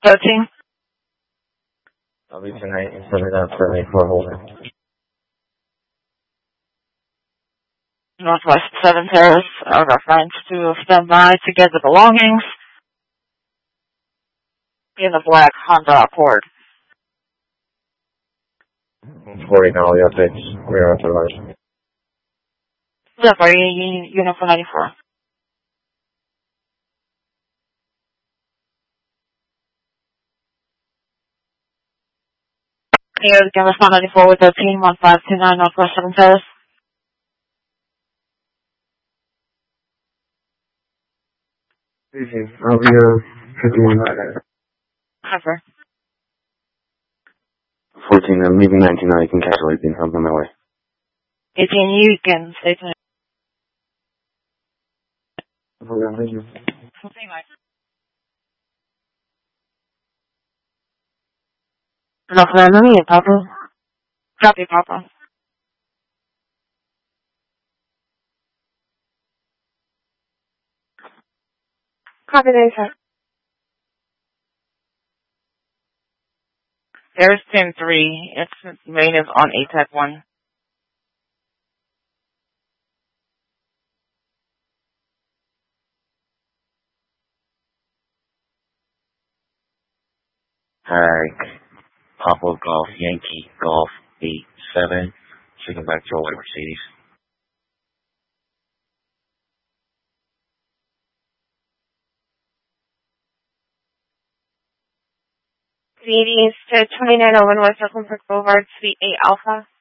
13. I'll be tonight and 794 Holden. Northwest 7 Terrace, reference to stand by to get the belongings in the black Honda Accord. 40 now, the updates. We are authorized. Yeah, for unit 494. Here again, respond 94 with 13, 1529 Northwest 7 Terrace. Easy. I'll be 51. Cover. 14, I'm leaving 19 now. You can catch it. I'm on my way. 18, you can stay tuned. Thank you. North Miami, Papa. Copy, Papa. Copy, sir. There's 10-3. It's native on ATAC 1. Alright. Papa Golf, Yankee Golf 87. Taking back to white Mercedes. The 80 is to 2901 West Oakland Park Boulevard, Suite 8 Alpha.